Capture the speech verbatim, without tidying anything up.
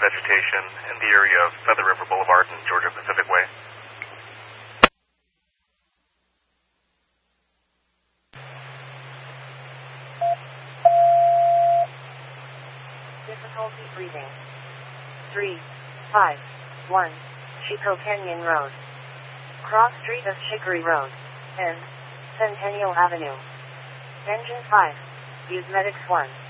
vegetation in the area of Feather River Boulevard and Georgia Pacific Way. Difficulty breathing. three five one Chico Canyon Road. Cross Street of Chicory Road. N. Centennial Avenue. Engine five. Use Medics one.